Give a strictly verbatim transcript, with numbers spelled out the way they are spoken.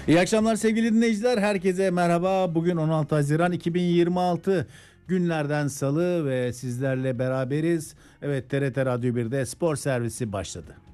İyi akşamlar sevgili dinleyiciler. Herkese merhaba. Bugün on altı Haziran iki bin yirmi altı günlerden salı ve sizlerle beraberiz. Evet, T R T Radyo birde spor servisi başladı.